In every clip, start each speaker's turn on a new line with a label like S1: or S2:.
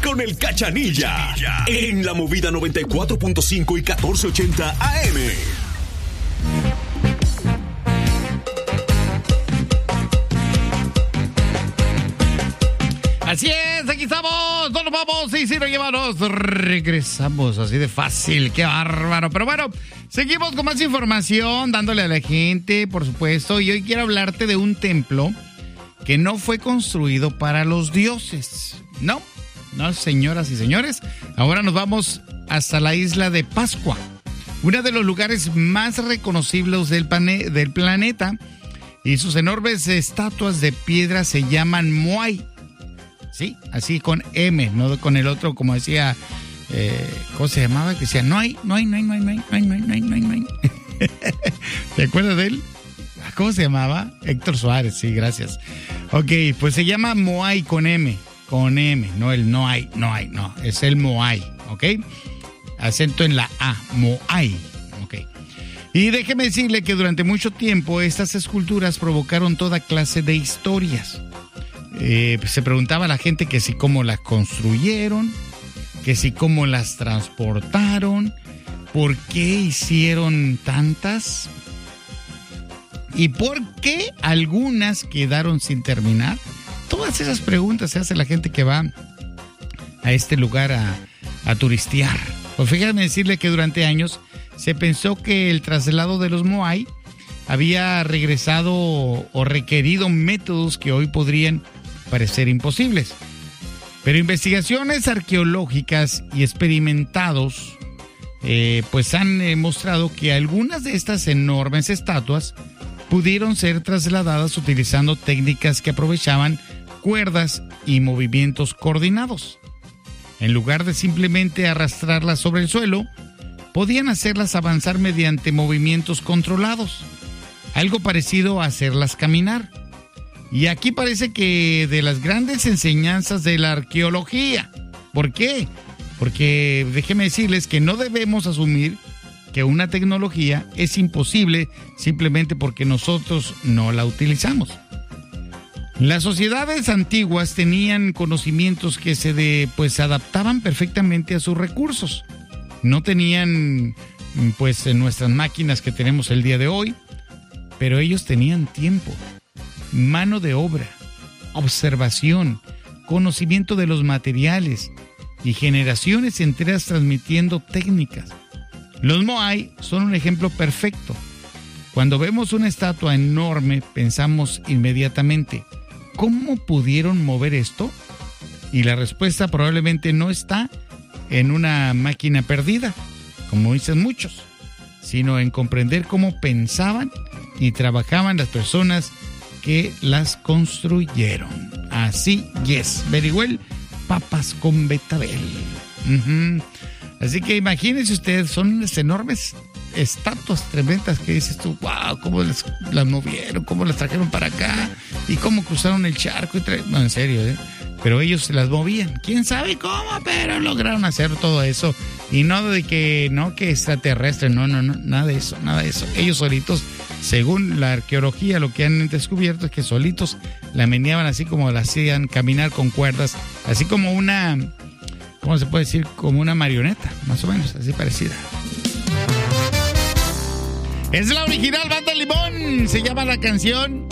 S1: con el Cachanilla. En la Movida 94.5 y 1480 AM.
S2: Así es, aquí estamos, no nos vamos y si no llévanos, regresamos así de fácil, qué bárbaro. Pero bueno, seguimos con más información, dándole a la gente, por supuesto, y hoy quiero hablarte de un templo que no fue construido para los dioses, no, señoras y señores. Ahora nos vamos hasta la isla de Pascua, uno de los lugares más reconocibles del planeta, y sus enormes estatuas de piedra se llaman Moai. Sí, así con M, no con el otro, como decía, ¿cómo se llamaba? Que decía, no hay. ¿Te acuerdas de él? ¿Cómo se llamaba? Héctor Suárez, sí, gracias. Ok, pues se llama Moai con M, no el no hay, es el Moai, ¿ok? Acento en la A, Moai, ok. Y déjeme decirle que durante mucho tiempo estas esculturas provocaron toda clase de historias. Se preguntaba a la gente que si cómo las construyeron, que si cómo las transportaron, por qué hicieron tantas y por qué algunas quedaron sin terminar. Todas esas preguntas se hace la gente que va a este lugar a turistear. Pues fíjame decirle que durante años se pensó que el traslado de los Moai había regresado o requerido métodos que hoy podrían parecer imposibles. Pero investigaciones arqueológicas y experimentados pues han mostrado que algunas de estas enormes estatuas pudieron ser trasladadas utilizando técnicas que aprovechaban cuerdas y movimientos coordinados. En lugar de simplemente arrastrarlas sobre el suelo, podían hacerlas avanzar mediante movimientos controlados, algo parecido a hacerlas caminar. Y aquí parece que de las grandes enseñanzas de la arqueología. ¿Por qué? Porque déjeme decirles que no debemos asumir que una tecnología es imposible simplemente porque nosotros no la utilizamos. Las sociedades antiguas tenían conocimientos que se adaptaban perfectamente a sus recursos. No tenían nuestras máquinas que tenemos el día de hoy, pero ellos tenían tiempo, mano de obra, observación, conocimiento de los materiales y generaciones enteras transmitiendo técnicas. Los Moai son un ejemplo perfecto. Cuando vemos una estatua enorme, pensamos inmediatamente, ¿cómo pudieron mover esto? Y la respuesta probablemente no está en una máquina perdida, como dicen muchos, sino en comprender cómo pensaban y trabajaban las personas que las construyeron. Así es, very well, papas con betabel. Así que imagínense ustedes, son unas enormes estatuas tremendas que dices tú, wow, cómo las movieron, cómo las trajeron para acá y cómo cruzaron el charco. No, en serio, pero ellos se las movían. ¿Quién sabe cómo? Pero lograron hacer todo eso. Y no de que, no que extraterrestre, no, nada de eso. Ellos solitos, según la arqueología, lo que han descubierto es que solitos la meneaban así como la hacían caminar con cuerdas, así como una, ¿cómo se puede decir? Como una marioneta, más o menos, así parecida. Es la original Banda Limón, se llama la canción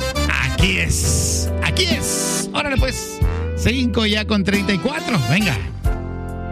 S2: Aquí es. Órale pues, 5 ya con 34, venga.